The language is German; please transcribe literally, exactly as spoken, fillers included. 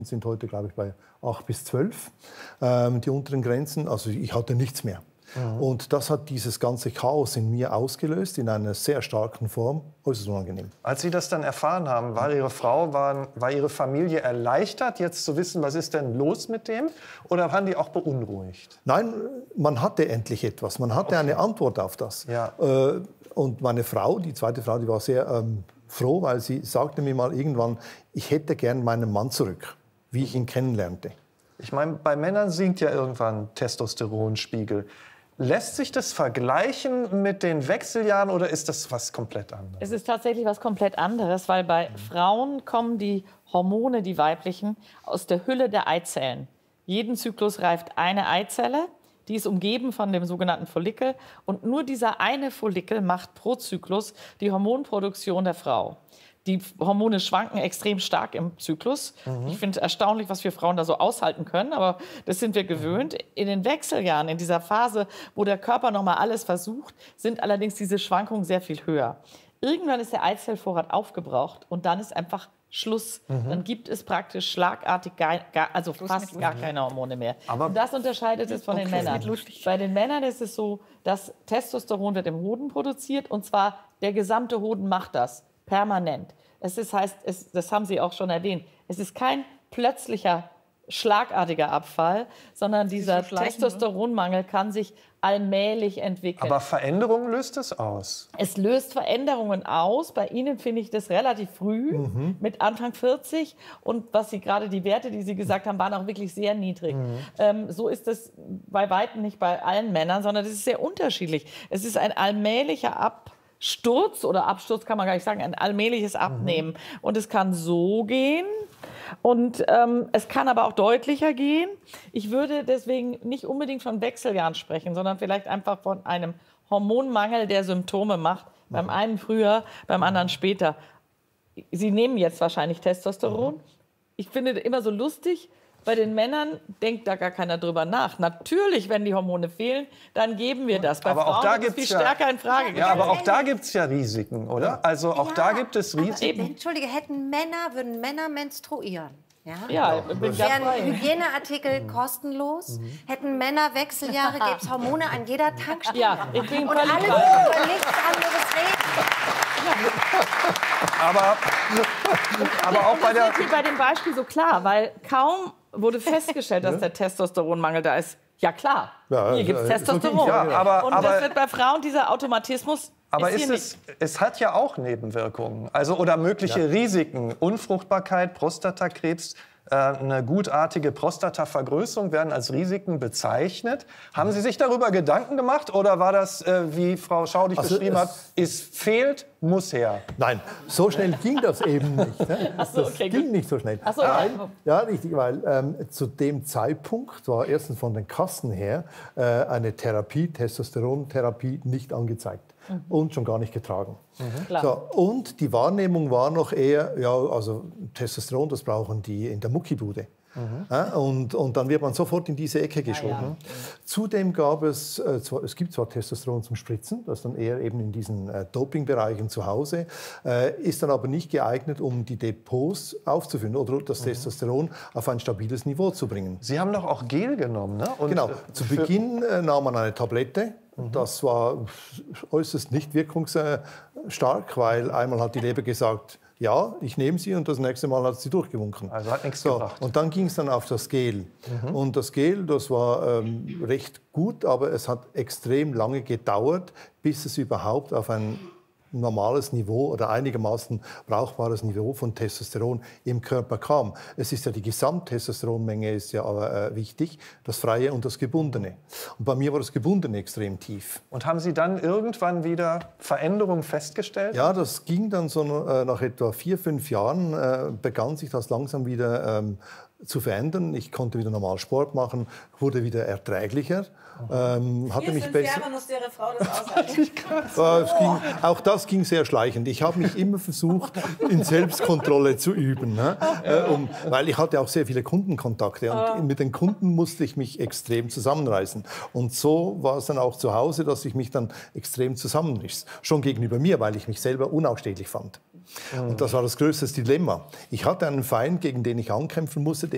sind heute, glaube ich, bei acht bis zwölf, ähm, die unteren Grenzen. Also ich hatte nichts mehr. Mhm. Und das hat dieses ganze Chaos in mir ausgelöst, in einer sehr starken Form, äußerst unangenehm. Als Sie das dann erfahren haben, war Ihre Frau, war, war Ihre Familie erleichtert, jetzt zu wissen, was ist denn los mit dem? Oder waren die auch beunruhigt? Nein, man hatte endlich etwas. Man hatte okay. eine Antwort auf das. Ja. Äh, und meine Frau, die zweite Frau, die war sehr ähm, froh, weil sie sagte mir mal irgendwann, ich hätte gern meinen Mann zurück, wie ich ihn kennenlernte. Ich meine, bei Männern sinkt ja irgendwann Testosteronspiegel. Lässt sich das vergleichen mit den Wechseljahren oder ist das was komplett anderes? Es ist tatsächlich was komplett anderes, weil bei mhm. Frauen kommen die Hormone, die weiblichen, aus der Hülle der Eizellen. Jeden Zyklus reift eine Eizelle, die ist umgeben von dem sogenannten Follikel. Und nur dieser eine Follikel macht pro Zyklus die Hormonproduktion der Frau. Die Hormone schwanken extrem stark im Zyklus. Mhm. Ich finde es erstaunlich, was wir Frauen da so aushalten können, aber das sind wir gewöhnt. In den Wechseljahren, in dieser Phase, wo der Körper noch mal alles versucht, sind allerdings diese Schwankungen sehr viel höher. Irgendwann ist der Eizellvorrat aufgebraucht und dann ist einfach Schluss. Mhm. Dann gibt es praktisch schlagartig, gar, gar, also Schluss fast gar keine Hormone mehr. Aber und das unterscheidet es von okay. den Männern. Bei den Männern ist es so, dass Testosteron wird im Hoden produziert und zwar der gesamte Hoden macht das. Permanent. Es ist, heißt, es, das haben Sie auch schon erwähnt, es ist kein plötzlicher, schlagartiger Abfall, sondern dieser so Testosteronmangel kann sich allmählich entwickeln. Aber Veränderungen löst es aus? Es löst Veränderungen aus. Bei Ihnen finde ich das relativ früh, mhm. mit Anfang vierzig. Und was Sie gerade, die Werte, die Sie gesagt haben, waren auch wirklich sehr niedrig. Mhm. Ähm, so ist das bei weitem nicht bei allen Männern, sondern das ist sehr unterschiedlich. Es ist ein allmählicher Abfall. Sturz oder Absturz kann man gar nicht sagen, ein allmähliches Abnehmen. Mhm. Und es kann so gehen und ähm, es kann aber auch deutlicher gehen. Ich würde deswegen nicht unbedingt von Wechseljahren sprechen, sondern vielleicht einfach von einem Hormonmangel, der Symptome macht. Mhm. Beim einen früher, beim anderen später. Sie nehmen jetzt wahrscheinlich Testosteron. Mhm. Ich finde immer so lustig, bei den Männern denkt da gar keiner drüber nach. Natürlich, wenn die Hormone fehlen, dann geben wir das. Bei aber Frauen auch da ist es viel ja, stärker in Frage gestellt. Ja, aber auch da gibt es ja Risiken, oder? Also auch ja, da gibt es Risiken. Entschuldige, hätten Männer, würden Männer menstruieren? Ja, ja, bin wären Hygieneartikel kostenlos, mhm. hätten Männer Wechseljahre, gäbe es Hormone an jeder Tankstelle. Ja, ich bin und alle würden über nichts anderes reden. Aber, aber auch bei der... Das ist bei dem Beispiel so klar, weil kaum wurde festgestellt, dass der Testosteronmangel da ist. Ja klar, ja, hier gibt es äh, Testosteron. Ja, aber, und aber, das wird bei Frauen, dieser Automatismus aber ist ist hier es, es hat ja auch Nebenwirkungen. Also, oder mögliche ja. Risiken. Unfruchtbarkeit, Prostatakrebs, äh, eine gutartige Prostatavergrößerung werden als Risiken bezeichnet. Haben Sie sich darüber Gedanken gemacht? Oder war das, äh, wie Frau Schaudig also beschrieben hat, es fehlt, muss her? Nein, so schnell ging das eben nicht. Ne? Ach so, okay, das ging gut. nicht so schnell. Ach so, Nein, ja, richtig, weil ähm, zu dem Zeitpunkt war erstens von den Kassen her äh, eine Therapie, Testosterontherapie, nicht angezeigt. Mhm. Und schon gar nicht getragen. Mhm. So, und die Wahrnehmung war noch eher, ja, also Testosteron, das brauchen die in der Muckibude. Mhm. Ja, und, und dann wird man sofort in diese Ecke geschoben. Ah, ja. Zudem gab es, äh, zwar, es gibt zwar Testosteron zum Spritzen, das dann eher eben in diesen äh, Dopingbereichen zu Hause, äh, ist dann aber nicht geeignet, um die Depots aufzufüllen oder das mhm. Testosteron auf ein stabiles Niveau zu bringen. Sie haben doch auch Gel genommen, ne? Und genau, zu Beginn äh, nahm man eine Tablette. Das war äußerst nicht wirkungsstark, weil einmal hat die Leber gesagt, ja, ich nehme sie, und das nächste Mal hat sie durchgewunken. Also hat nichts so, gebracht. Und dann ging es dann auf das Gel. Mhm. Und das Gel, das war ähm, recht gut, aber es hat extrem lange gedauert, bis es überhaupt auf ein normales Niveau oder einigermaßen brauchbares Niveau von Testosteron im Körper kam. Es ist ja die Gesamttestosteronmenge ist ja aber äh, wichtig, das Freie und das Gebundene. Und bei mir war das Gebundene extrem tief. Und haben Sie dann irgendwann wieder Veränderungen festgestellt? Ja, das ging dann so äh, nach etwa vier, fünf Jahren äh, begann sich das langsam wieder ähm, zu verändern. Ich konnte wieder normal Sport machen, wurde wieder erträglicher. Ähm, hatte Vier, mich fünf besser. Jahre muss Ihre Frau das aushalten. es ging, auch das ging sehr schleichend. Ich habe mich immer versucht, in Selbstkontrolle zu üben. Ne? Äh, um, weil ich hatte auch sehr viele Kundenkontakte. Und mit den Kunden musste ich mich extrem zusammenreißen. Und so war es dann auch zu Hause, dass ich mich dann extrem zusammenriss. Schon gegenüber mir, weil ich mich selber unausstehlich fand. Und das war das größte Dilemma. Ich hatte einen Feind, gegen den ich ankämpfen musste.